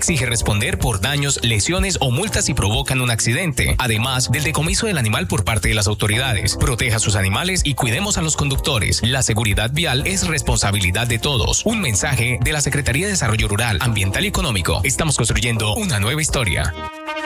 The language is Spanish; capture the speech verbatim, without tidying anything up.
exige responder por daños, lesiones o multas si provocan un accidente, además del decomiso del animal por parte de las autoridades. Proteja a sus animales y cuidemos a los conductores. La seguridad vial es responsabilidad de todos. Un mensaje de la Secretaría de Desarrollo Rural, Ambiental y Económico. Estamos construyendo una nueva historia.